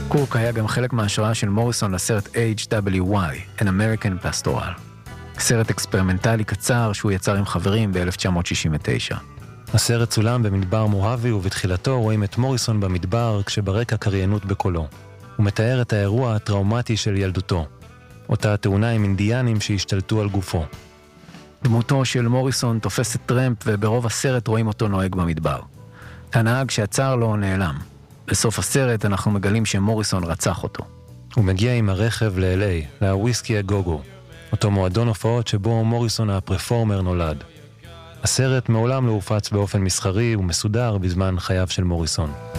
קוק היה גם חלק מההשראה של מוריסון לסרט HWY, An American Pastoral. סרט אקספרימנטלי קצר שהוא יצר עם חברים ב-1969. הסרט צולם במדבר מוהבי, ובתחילתו רואים את מוריסון במדבר כשברקע קריינות בקולו. הוא מתאר את האירוע הטראומטי של ילדותו, אותה תאונה עם אינדיאנים שהשתלטו על גופו. דמותו של מוריסון תופסת טרמפ, וברוב הסרט רואים אותו נוהג במדבר. הנהג שעצר לו נעלם. בסוף הסרט אנחנו מגלים שמוריסון רצח אותו. הוא מגיע עם הרכב ל-LA, להוויסקי הגוגו, אותו מועדון הופעות שבו מוריסון הפרפורמר נולד. הסרט מעולם לא הופץ באופן מסחרי ומסודר בזמן חייו של מוריסון.